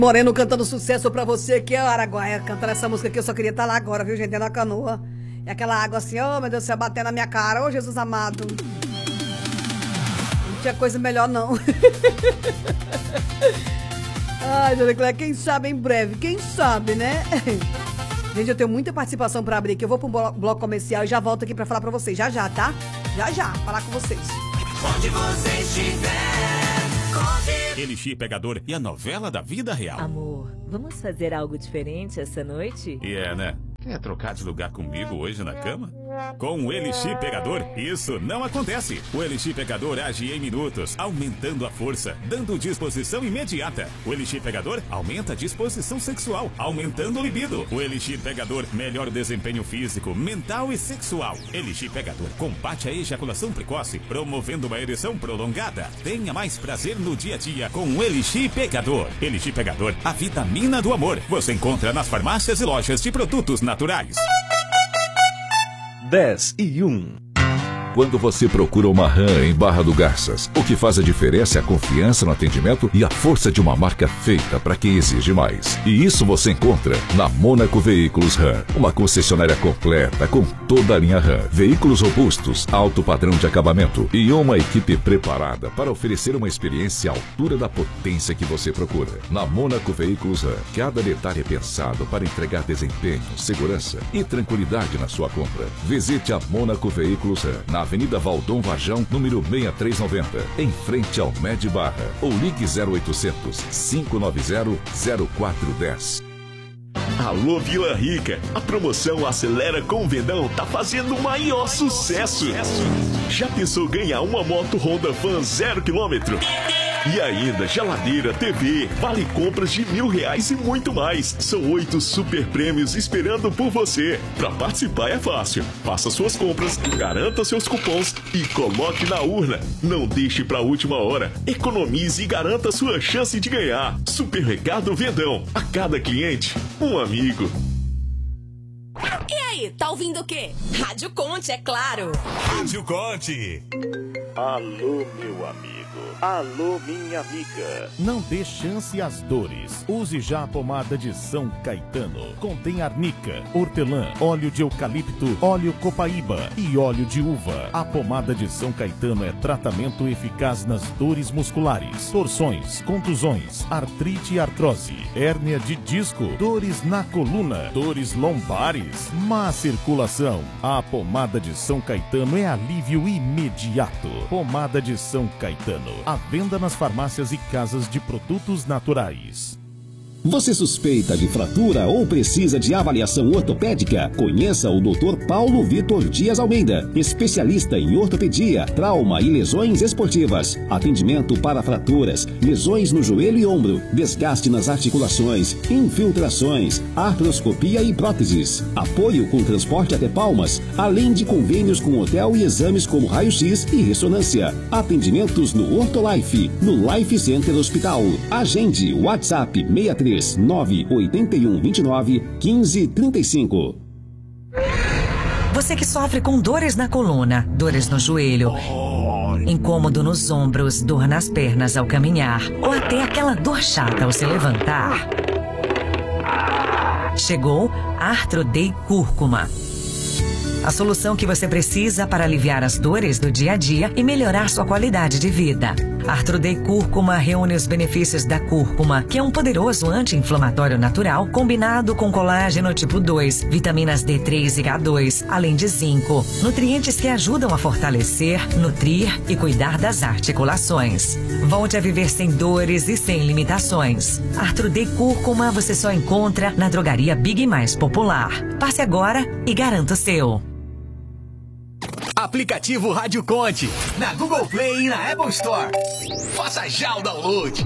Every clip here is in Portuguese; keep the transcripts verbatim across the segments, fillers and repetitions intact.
Moreno cantando sucesso pra você aqui, ó, Araguaia, cantando essa música aqui, eu só queria estar lá agora, viu, gente, dentro da canoa. E aquela água assim, oh, meu Deus do céu, batendo na minha cara, ô, oh, Jesus amado. Não tinha coisa melhor, não. Ai, Dona Cléia, quem sabe em breve, quem sabe, né? Gente, eu tenho muita participação pra abrir aqui, eu vou pro bloco comercial e já volto aqui pra falar pra vocês, já já, tá? Já já, falar com vocês. Onde você estiver, conte. Elixir Pegador e a novela da vida real. Amor, vamos fazer algo diferente essa noite? E é, né? Quer trocar de lugar comigo hoje na cama? Com o Elixir Pegador, isso não acontece. O Elixir Pegador age em minutos, aumentando a força, dando disposição imediata. O Elixir Pegador aumenta a disposição sexual, aumentando o libido. O Elixir Pegador melhora o desempenho físico, mental e sexual. Elixir Pegador combate a ejaculação precoce, promovendo uma ereção prolongada. Tenha mais prazer no dia a dia com o Elixir Pegador. Elixir Pegador, a vitamina do amor. Você encontra nas farmácias e lojas de produtos naturais. dez e um. Quando você procura uma RAM em Barra do Garças, o que faz a diferença é a confiança no atendimento e a força de uma marca feita para quem exige mais. E isso você encontra na Mônaco Veículos RAM, uma concessionária completa com toda a linha RAM, veículos robustos, alto padrão de acabamento e uma equipe preparada para oferecer uma experiência à altura da potência que você procura. Na Mônaco Veículos RAM, cada detalhe é pensado para entregar desempenho, segurança e tranquilidade na sua compra. Visite a Mônaco Veículos RAM na Avenida Valdom Varjão, número seis três nove zero, em frente ao Med Barra, ou ligue zero oitocentos, cinco nove zero, zero quatro um zero. Alô Vila Rica, a promoção Acelera com o Verdão tá fazendo o maior sucesso. Já pensou ganhar uma moto Honda Fan zero quilômetro? E ainda geladeira, T V, vale compras de mil reais e muito mais. São oito super prêmios esperando por você. Para participar é fácil. Faça suas compras, garanta seus cupons e coloque na urna. Não deixe para a última hora. Economize e garanta sua chance de ganhar. Supermercado Verdão. A cada cliente, um amigo. E aí, tá ouvindo o quê? Rádio Conte, é claro. Rádio Conte. Alô, meu amigo. Alô, minha amiga. Não dê chance às dores. Use já a pomada de São Caetano. Contém arnica, hortelã, óleo de eucalipto, óleo copaíba e óleo de uva. A pomada de São Caetano é tratamento eficaz nas dores musculares, torções, contusões, artrite e artrose, hérnia de disco, dores na coluna, dores lombares, má circulação. A pomada de São Caetano é alívio imediato. Pomada de São Caetano. À venda nas farmácias e casas de produtos naturais. Você suspeita de fratura ou precisa de avaliação ortopédica? Conheça o doutor Paulo Vitor Dias Almeida, especialista em ortopedia, trauma e lesões esportivas. Atendimento para fraturas, lesões no joelho e ombro, desgaste nas articulações, infiltrações, artroscopia e próteses. Apoio com transporte até Palmas, além de convênios com hotel e exames como raio-x e ressonância. Atendimentos no Ortolife, no Life Center Hospital. Agende WhatsApp seis três nove oito um dois nove um cinco três cinco. Você que sofre com dores na coluna, dores no joelho, incômodo nos ombros, dor nas pernas ao caminhar, ou até aquela dor chata ao se levantar. Chegou Arthrodey Cúrcuma. A solução que você precisa para aliviar as dores do dia a dia e melhorar sua qualidade de vida. Arthrodey Cúrcuma reúne os benefícios da cúrcuma, que é um poderoso anti-inflamatório natural, combinado com colágeno tipo dois, vitaminas D três e K dois, além de zinco. Nutrientes que ajudam a fortalecer, nutrir e cuidar das articulações. Volte a viver sem dores e sem limitações. Arthrodey Cúrcuma você só encontra na drogaria Big mais popular. Passe agora e garanta o seu. Aplicativo Rádio Conte, na Google Play e na Apple Store. Faça já o download.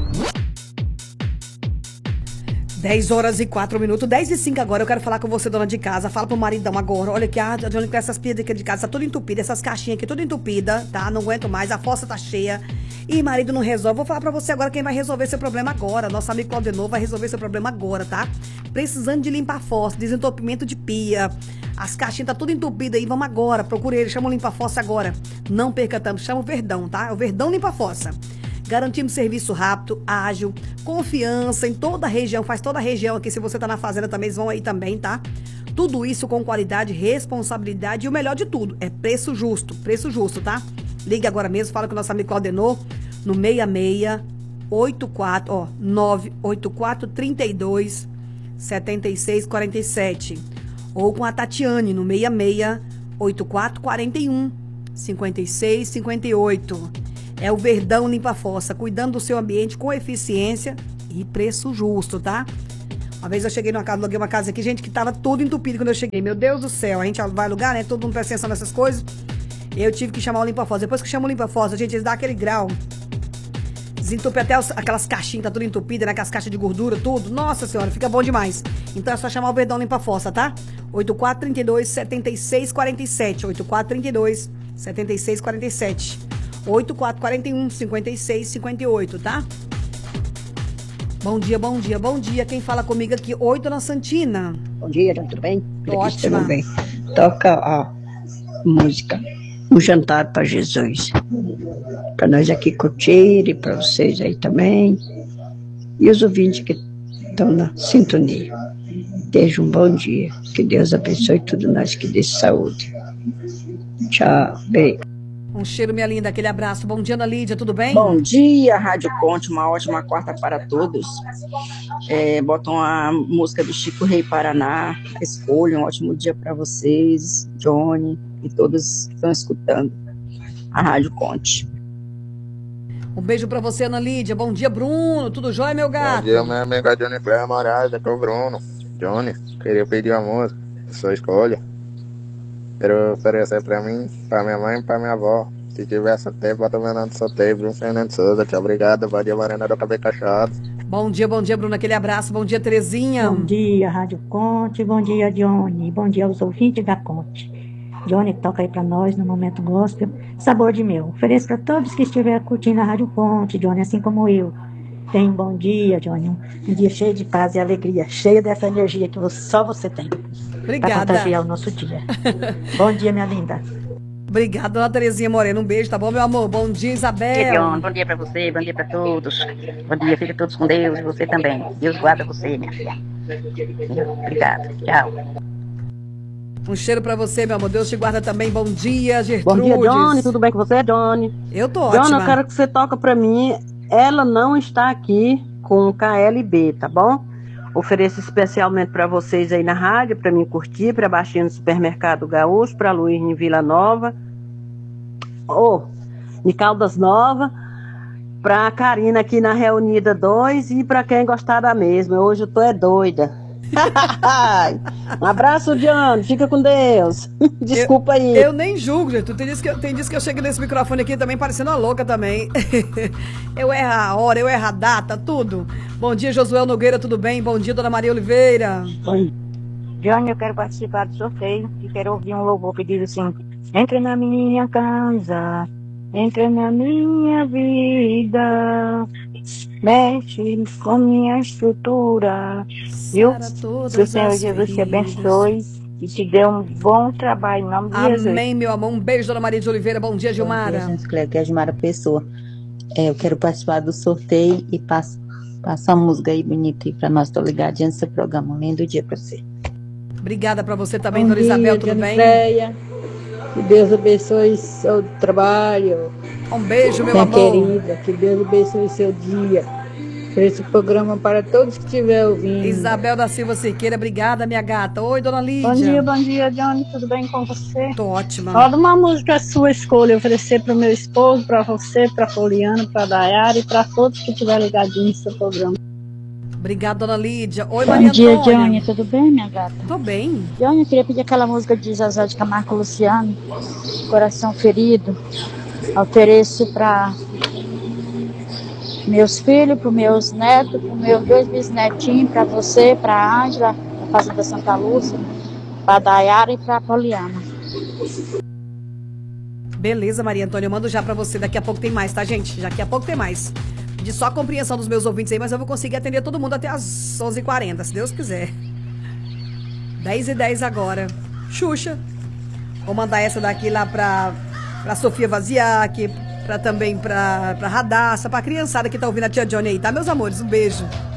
dez horas e quatro minutos, dez e cinco agora. Eu quero falar com você, dona de casa. Fala pro maridão agora. Olha aqui, a dona com essas pias aqui de casa tá tudo entupida, essas caixinhas aqui tudo entupida, tá? Não aguento mais, a fossa tá cheia. E marido não resolve. Vou falar pra você agora quem vai resolver seu problema agora. Nosso amigo Claudenor vai resolver seu problema agora, tá? Precisando de limpar a fossa, desentupimento de pia. As caixinhas tá tudo entupidas aí, vamos agora. Procure ele, chama o limpa-fossa agora. Não perca tempo, chama o Verdão, tá? É o Verdão Limpa-Fossa. Garantimos serviço rápido, ágil, confiança em toda a região, faz toda a região aqui. Se você tá na fazenda também, eles vão aí também, tá? Tudo isso com qualidade, responsabilidade e o melhor de tudo, é preço justo, preço justo, tá? Ligue agora mesmo, fala com o nosso amigo Claudenor no seis seis oito quatro, ó, nove oito quatro, três dois, sete seis quatro sete. Ou com a Tatiane no seis seis oito quatro quatro um, cinco seis cinco oito. É o Verdão Limpa Fossa, cuidando do seu ambiente com eficiência e preço justo, tá? Uma vez eu cheguei numa casa, aluguei uma casa aqui, gente, que tava tudo entupido quando eu cheguei. Meu Deus do céu, a gente vai alugar, né? Todo mundo presta atenção nessas coisas. Eu tive que chamar o Limpa Fossa. Depois que chama o Limpa Fossa, gente, eles dão aquele grau. Desentupe até os, aquelas caixinhas, tá tudo entupido, né? Aquelas caixas de gordura, tudo. Nossa senhora, fica bom demais. Então é só chamar o Verdão Limpa Fossa, tá? oito quatro três dois, sete seis quatro sete. oito quatro três dois, sete seis quatro sete. oito quatro quatro um, cinco seis cinco oito, tá? Bom dia, bom dia, bom dia. Quem fala comigo aqui? Oi, dona Santina. Bom dia, tudo bem? Ótima. Tudo bem. Toca a música Um Jantar para Jesus. Para nós aqui curtir e para vocês aí também. E os ouvintes que estão na sintonia. Desejo um bom dia. Que Deus abençoe tudo nós, que dê saúde. Tchau, beijo. Um cheiro, minha linda, aquele abraço. Bom dia, Ana Lídia, tudo bem? Bom dia, Rádio Conte, uma ótima quarta para todos. É, botam a música do Chico Rei Paraná, escolha, um ótimo dia para vocês, Johnny e todos que estão escutando a Rádio Conte. Um beijo para você, Ana Lídia. Bom dia, Bruno, tudo jóia, meu gato? Bom dia, minha amiga Johnny Cléia Moraes, aqui é o Bruno. Johnny, queria pedir uma música, sua escolha. Quero oferecer pra mim, pra minha mãe e pra minha avó. Se tiver sorteio, bota meu nome de sorteio, Bruno Fernando Souza. Tchau, obrigado. Bom dia, Mariana do Cabelo Cacheado. Bom dia, bom dia, Bruno. Aquele abraço. Bom dia, Terezinha. Bom dia, Rádio Conte. Bom dia, Johnny. Bom dia aos ouvintes da Conte. Johnny, toca aí pra nós no Momento Gospel. Sabor de Mel. Ofereço pra todos que estiverem curtindo a Rádio Conte, Johnny, assim como eu. Tenha um bom dia, Johnny. Um dia cheio de paz e alegria. Cheio dessa energia que você, só você tem. Obrigada. Para contagiar o nosso dia. Bom dia, minha linda. Obrigada, dona Terezinha Moreno. Um beijo, tá bom, meu amor? Bom dia, Isabel. John, bom dia pra você, bom dia pra todos. Bom dia, fiquem todos com Deus e você também. Deus guarda você, minha filha. Obrigada, tchau. Um cheiro pra você, meu amor. Deus te guarda também. Bom dia, Gertrudes. Bom dia, Johnny. Tudo bem com você, Johnny? Eu tô Johnny, ótima. eu quero que você toque pra mim. Ela não está aqui com o K L B, tá bom? Ofereço especialmente para vocês aí na rádio, para mim curtir, para baixinho no Supermercado Gaúcho, para Luiz em Vila Nova, ou oh, em Caldas Nova, para a Karina aqui na Reunida dois e para quem gostar da mesma. Hoje eu tô é doida. Um abraço, Diane. Fica com Deus. Desculpa eu, aí. Eu nem julgo, gente. Tem dias que, eu, tem dias que eu chego nesse microfone aqui também parecendo uma louca também. Eu erro a hora, eu erro a data, tudo. Bom dia, Josuel Nogueira, tudo bem? Bom dia, Dona Maria Oliveira. Oi. Johnny, eu quero participar do sorteio e quero ouvir um louvor pedido assim. Entra na minha casa, entra na minha vida, mexe com minha estrutura. Viu? Que o Senhor Jesus te abençoe e te dê um bom trabalho em nome de Jesus. Amém, meu amor. Um beijo, Dona Maria de Oliveira. Bom dia, Gilmara. Bom dia, gente. Aqui é a Gilmara Pessoa. É, eu quero participar do sorteio e passo, passo uma música aí bonita aí pra nós. Tô ligadinha nesse programa. Um lindo dia pra você. Obrigada pra você também, Bom Dona dia, Isabel. Tudo bem? Andréia. Que Deus abençoe seu trabalho. Um beijo, meu minha amor. querida. Que Deus abençoe seu dia. Por esse programa para todos que estiverem ouvindo. Isabel da Silva Cerqueira, obrigada, minha gata. Oi, Dona Lídia. Bom dia, bom dia, Johnny. Tudo bem com você? Tô ótima. Roda uma música sua escolha, oferecer para o meu esposo, para você, para a Poliana, para a Dayara e para todos que estiverem ligadinhos no seu programa. Obrigada, Dona Lídia. Oi, Bom Maria dia, Antônia. Johnny. Tudo bem, minha gata? Tô bem. Johnny, eu queria pedir aquela música de Zazé de Camargo Luciano, Coração Ferido. Ofereço para meus filhos, para meus netos, para meus dois bisnetinhos, para você, para a Ângela, da Fazenda Santa Lúcia, para a Dayara e para a Poliana. Beleza, Maria Antônia, eu mando já pra você. Daqui a pouco tem mais, tá, gente? Daqui a pouco tem mais. De só a compreensão dos meus ouvintes aí, mas eu vou conseguir atender todo mundo até as onze e quarenta, se Deus quiser. dez e dez agora. Xuxa. Vou mandar essa daqui lá pra, pra Sofia Vaziak, pra também pra, pra Radassa, pra criançada que tá ouvindo a tia Johnny aí, tá, meus amores? Um beijo.